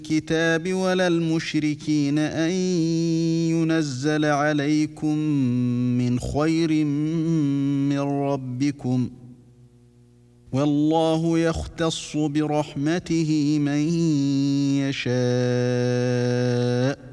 الكتاب ولا المشركين أن ينزل عليكم من خير من ربكم، والله يختص برحمته من يشاء،